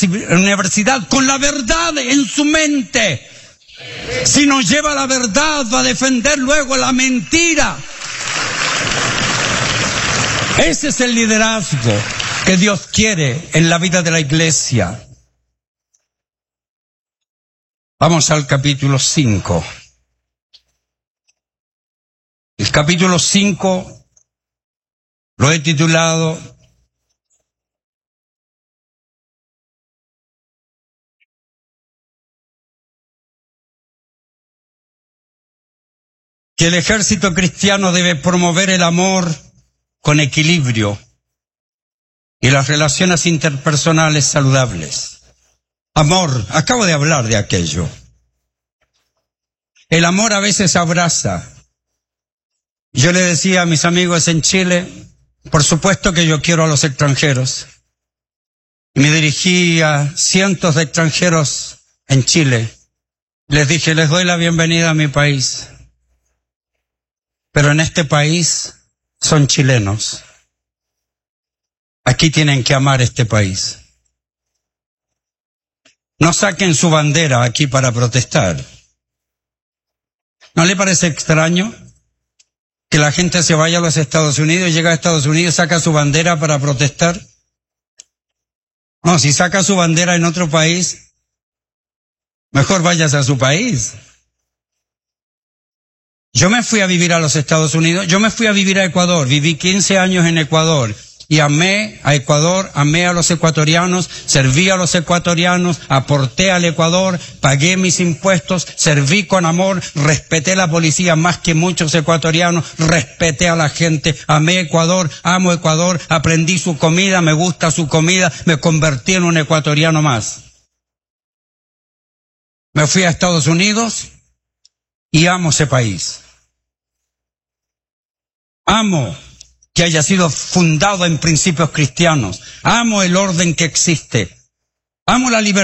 universidad con la verdad en su mente. Si nos lleva a la verdad, va a defender luego la mentira. Ese es el liderazgo que Dios quiere en la vida de la iglesia. Vamos al capítulo 5. El capítulo 5 lo he titulado que el ejército cristiano debe promover el amor con equilibrio y las relaciones interpersonales saludables. Amor, acabo de hablar de aquello. El amor a veces abraza. Yo le decía a mis amigos en Chile, por supuesto que yo quiero a los extranjeros. Y me dirigí a cientos de extranjeros en Chile. Les dije, les doy la bienvenida a mi país. Pero en este país son chilenos. Aquí tienen que amar este país. No saquen su bandera aquí para protestar. ¿No le parece extraño que la gente se vaya a los Estados Unidos, llega a Estados Unidos, saca su bandera para protestar? No, si saca su bandera en otro país, mejor váyase a su país. Yo me fui a vivir a los Estados Unidos, yo me fui a vivir a Ecuador, viví 15 años en Ecuador y amé a Ecuador, amé a los ecuatorianos, serví a los ecuatorianos, aporté al Ecuador, pagué mis impuestos, serví con amor, respeté la policía más que muchos ecuatorianos, respeté a la gente, amé Ecuador, amo Ecuador, aprendí su comida, me gusta su comida, me convertí en un ecuatoriano más. Me fui a Estados Unidos y amo ese país. Amo que haya sido fundado en principios cristianos. Amo el orden que existe. Amo la libertad.